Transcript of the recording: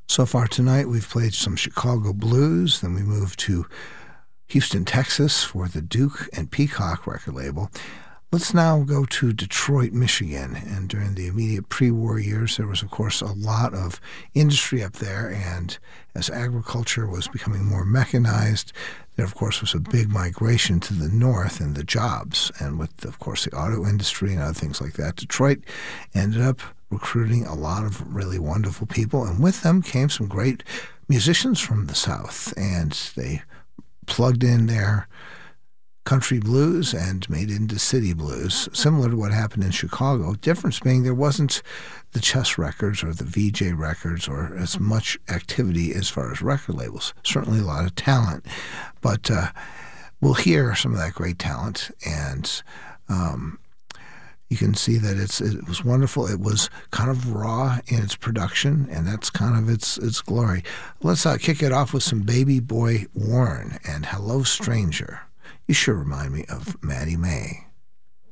So far tonight, we've played some Chicago blues, then we moved to Houston, Texas for the Duke and Peacock record label. Let's now go to Detroit, Michigan. And during the immediate pre-war years, there was, of course, a lot of industry up there. And as agriculture was becoming more mechanized, there, of course, was a big migration to the north and the jobs. And with, of course, the auto industry and other things like that, Detroit ended up recruiting a lot of really wonderful people. And with them came some great musicians from the South. And they plugged in their country blues and made it into city blues, similar to what happened in Chicago. Difference being there wasn't the Chess records or the VJ records or as much activity as far as record labels. Certainly a lot of talent, but we'll hear some of that great talent, and you can see that it was wonderful. It was kind of raw in its production, and that's kind of its glory. Let's kick it off with some Baby Boy Warren and Hello Stranger. You sure remind me of Maddie May.